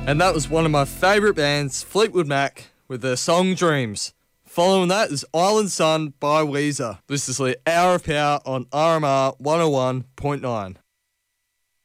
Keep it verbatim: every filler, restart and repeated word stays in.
And that was one of my favourite bands, Fleetwood Mac, with their song Dreams. Following that is Island Sun by Weezer. This is the Hour of Power on R M R one oh one point nine.